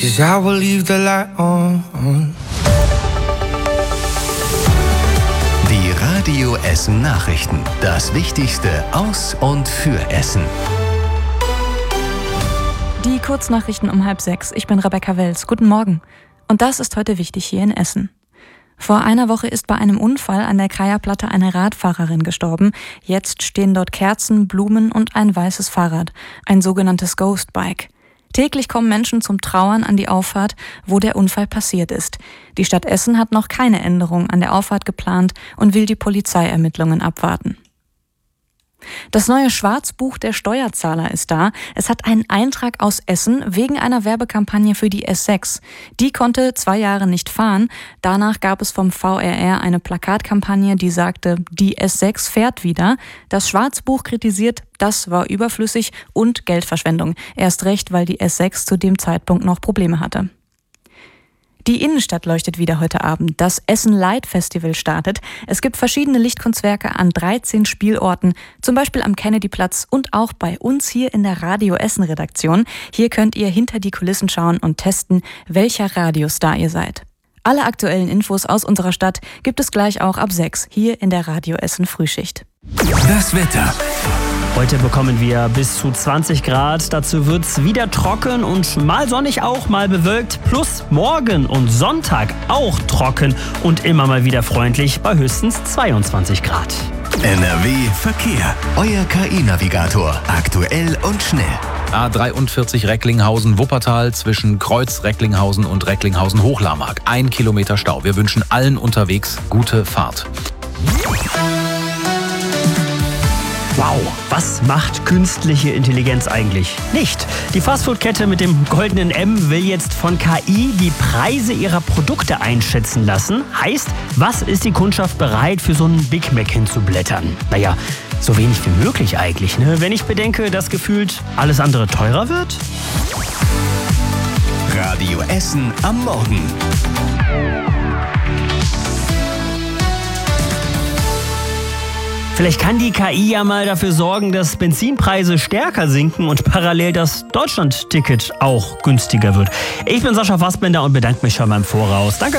'cause I will leave the light on. Die Radio Essen Nachrichten. Das Wichtigste aus und für Essen. Die Kurznachrichten um 5:30. Ich bin Rebecca Wells. Guten Morgen. Und das ist heute wichtig hier in Essen. Vor einer Woche ist bei einem Unfall an der Kreierplatte eine Radfahrerin gestorben. Jetzt stehen dort Kerzen, Blumen und ein weißes Fahrrad, ein sogenanntes Ghostbike. Täglich kommen Menschen zum Trauern an die Auffahrt, wo der Unfall passiert ist. Die Stadt Essen hat noch keine Änderung an der Auffahrt geplant und will die Polizeiermittlungen abwarten. Das neue Schwarzbuch der Steuerzahler ist da. Es hat einen Eintrag aus Essen wegen einer Werbekampagne für die S6. Die konnte 2 Jahre nicht fahren. Danach gab es vom VRR eine Plakatkampagne, die sagte, die S6 fährt wieder. Das Schwarzbuch kritisiert, das war überflüssig und Geldverschwendung. Erst recht, weil die S6 zu dem Zeitpunkt noch Probleme hatte. Die Innenstadt leuchtet wieder heute Abend. Das Essen Light Festival startet. Es gibt verschiedene Lichtkunstwerke an 13 Spielorten, zum Beispiel am Kennedyplatz und auch bei uns hier in der Radio Essen Redaktion. Hier könnt ihr hinter die Kulissen schauen und testen, welcher Radiostar ihr seid. Alle aktuellen Infos aus unserer Stadt gibt es gleich auch ab 6 hier in der Radio Essen Frühschicht. Das Wetter. Heute bekommen wir bis zu 20 Grad. Dazu wird's wieder trocken und mal sonnig auch, mal bewölkt. Plus morgen und Sonntag auch trocken und immer mal wieder freundlich bei höchstens 22 Grad. NRW Verkehr. Euer KI-Navigator. Aktuell und schnell. A43 Recklinghausen-Wuppertal zwischen Kreuz Recklinghausen und Recklinghausen-Hochlarmark. 1 Kilometer Stau. Wir wünschen allen unterwegs gute Fahrt. Wow, was macht künstliche Intelligenz eigentlich? Nicht. Die Fastfood-Kette mit dem goldenen M will jetzt von KI die Preise ihrer Produkte einschätzen lassen. Heißt, was ist die Kundschaft bereit, für so einen Big Mac hinzublättern? Naja, so wenig wie möglich eigentlich, ne? Wenn ich bedenke, dass gefühlt alles andere teurer wird. Radio Essen am Morgen. Vielleicht kann die KI ja mal dafür sorgen, dass Benzinpreise stärker sinken und parallel das Deutschland-Ticket auch günstiger wird. Ich bin Sascha Fassbender und bedanke mich schon mal im Voraus. Danke.